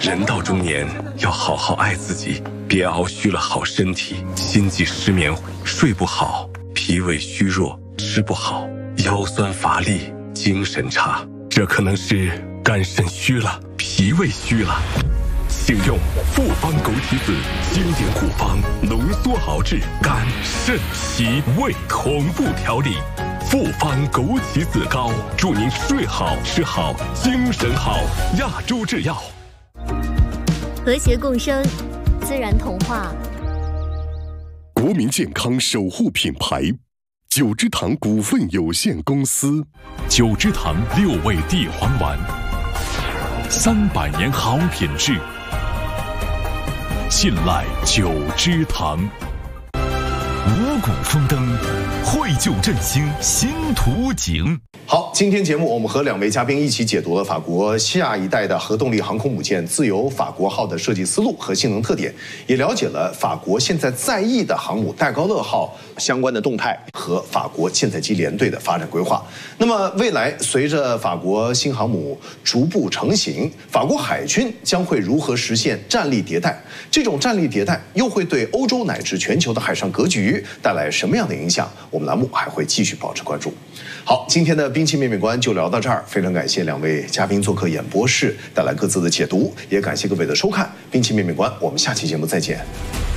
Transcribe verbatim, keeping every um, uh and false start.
人到中年要好好爱自己，别熬虚了好身体，心悸失眠，睡不好，脾胃虚弱，吃不好，腰酸乏力，精神差，这可能是肝肾虚了，脾胃虚了。请用复方枸杞子经典古方浓缩熬制肝肾脾胃同步调理。复方枸杞子膏，祝您睡好吃好精神好。亚洲制药。 和谐共生，自然童话。 国民健康守护品牌九芝堂股份有限公司。 九芝堂六味地黄丸，三百年好品质，信赖九芝堂。五谷丰登，绘就振兴新图景。 好，今天节目我们和两位嘉宾一起解读了法国下一代的核动力航空母舰自由法国号的设计思路和性能特点，也了解了法国现在在役的航母戴高乐号相关的动态和法国舰载机联队的发展规划。那么未来随着法国新航母逐步成型，法国海军将会如何实现战力迭代？这种战力迭代又会对欧洲乃至全球的海上格局带来什么样的影响？我们栏目还会继续保持关注。好，今天的兵器面面观就聊到这儿，非常感谢两位嘉宾做客演播室，带来各自的解读，也感谢各位的收看。兵器面面观，我们下期节目再见。